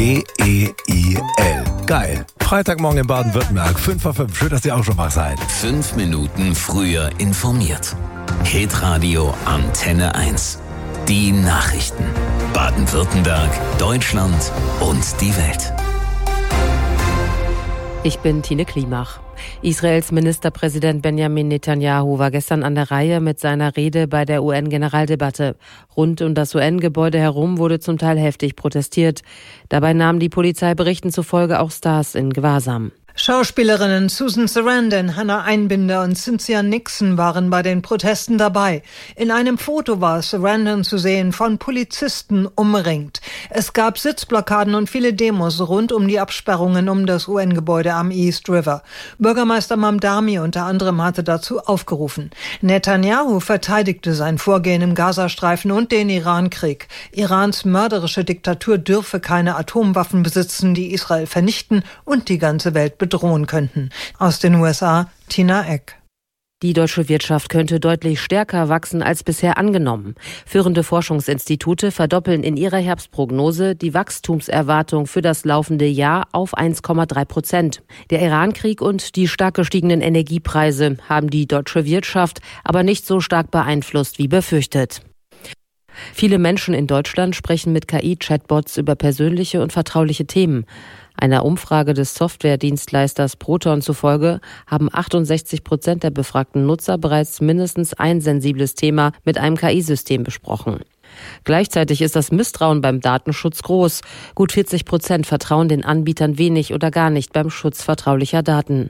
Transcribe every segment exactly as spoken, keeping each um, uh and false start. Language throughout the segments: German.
G E I L. Geil. Freitagmorgen in Baden-Württemberg, fünf vor fünf. Schön, dass ihr auch schon wach seid. Fünf Minuten früher informiert. Hitradio Antenne eins. Die Nachrichten. Baden-Württemberg, Deutschland und die Welt. Ich bin Tine Klimach. Israels Ministerpräsident Benjamin Netanyahu war gestern an der Reihe mit seiner Rede bei der U N-Generaldebatte. Rund um das U N-Gebäude herum wurde zum Teil heftig protestiert. Dabei nahmen die Polizeiberichten zufolge auch Stars in Gewahrsam. Schauspielerinnen Susan Sarandon, Hannah Einbinder und Cynthia Nixon waren bei den Protesten dabei. In einem Foto war Sarandon zu sehen, von Polizisten umringt. Es gab Sitzblockaden und viele Demos rund um die Absperrungen um das U N-Gebäude am East River. Bürgermeister Mamdani unter anderem hatte dazu aufgerufen. Netanyahu verteidigte sein Vorgehen im Gazastreifen und den Irankrieg. Irans mörderische Diktatur dürfe keine Atomwaffen besitzen, die Israel vernichten und die ganze Welt bedrohen könnten. Aus den U S A, Tina Eck. Die deutsche Wirtschaft könnte deutlich stärker wachsen als bisher angenommen. Führende Forschungsinstitute verdoppeln in ihrer Herbstprognose die Wachstumserwartung für das laufende Jahr auf eins Komma drei Prozent. Der Irankrieg und die stark gestiegenen Energiepreise haben die deutsche Wirtschaft aber nicht so stark beeinflusst wie befürchtet. Viele Menschen in Deutschland sprechen mit K I-Chatbots über persönliche und vertrauliche Themen. Einer Umfrage des Softwaredienstleisters Proton zufolge haben achtundsechzig Prozent der befragten Nutzer bereits mindestens ein sensibles Thema mit einem K I-System besprochen. Gleichzeitig ist das Misstrauen beim Datenschutz groß. Gut vierzig Prozent vertrauen den Anbietern wenig oder gar nicht beim Schutz vertraulicher Daten.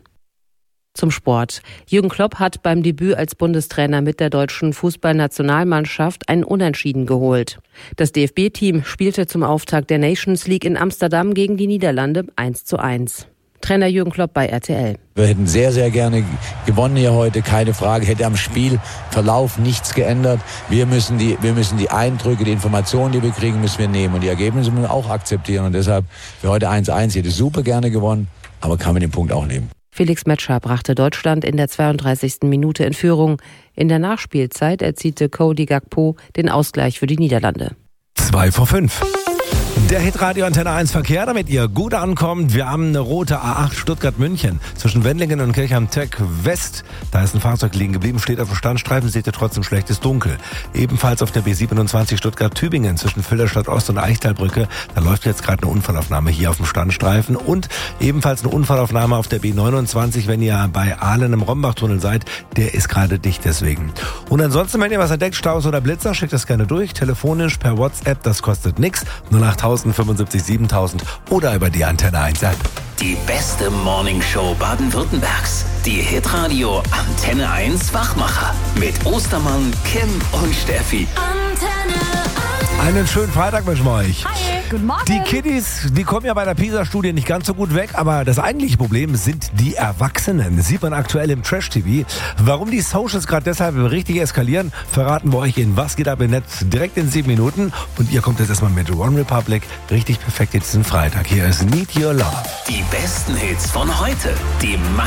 Zum Sport. Jürgen Klopp hat beim Debüt als Bundestrainer mit der deutschen Fußballnationalmannschaft ein Unentschieden geholt. Das D F B-Team spielte zum Auftakt der Nations League in Amsterdam gegen die Niederlande eins zu eins. Trainer Jürgen Klopp bei R T L. Wir hätten sehr, sehr gerne gewonnen hier heute, keine Frage. Hätte am Spielverlauf nichts geändert. Wir müssen die, wir müssen die Eindrücke, die Informationen, die wir kriegen, müssen wir nehmen. Und die Ergebnisse müssen wir auch akzeptieren. Und deshalb für heute eins zu eins. Hätte super gerne gewonnen, aber kann mit dem Punkt auch leben. Felix Metscher brachte Deutschland in der zweiunddreißigsten Minute in Führung. In der Nachspielzeit erzielte Cody Gakpo den Ausgleich für die Niederlande. Zwei vor fünf. Der Hitradio Antenne eins Verkehr, damit ihr gut ankommt. Wir haben eine rote A acht Stuttgart-München zwischen Wendlingen und Kirchheim-Tech West. Da ist ein Fahrzeug liegen geblieben, steht auf dem Standstreifen, seht ihr trotzdem schlechtes Dunkel. Ebenfalls auf der B siebenundzwanzig Stuttgart-Tübingen zwischen Filderstadt Ost und Eichtalbrücke. Da läuft jetzt gerade eine Unfallaufnahme hier auf dem Standstreifen. Und ebenfalls eine Unfallaufnahme auf der B neunundzwanzig, wenn ihr bei Ahlen im Rombachtunnel seid. Der ist gerade dicht deswegen. Und ansonsten, wenn ihr was entdeckt, Staus oder Blitzer, schickt das gerne durch. Telefonisch per WhatsApp, das kostet nichts. null acht fünfundsiebzig siebentausend oder über die Antenne eins App. Die beste Morningshow Baden-Württembergs. Die Hitradio Antenne eins Wachmacher. Mit Ostermann, Kim und Steffi. Antenne eins. Einen schönen Freitag wünschen wir euch. Hi, guten Morgen. Die Kiddies, die kommen ja bei der PISA-Studie nicht ganz so gut weg, aber das eigentliche Problem sind die Erwachsenen. Das sieht man aktuell im Trash-T V. Warum die Socials gerade deshalb richtig eskalieren, verraten wir euch in Was geht ab im Netz direkt in sieben Minuten. Und ihr kommt jetzt erstmal mit One Republic richtig perfekt jetzt den Freitag. Hier ist Need Your Love. Die besten Hits von heute. Die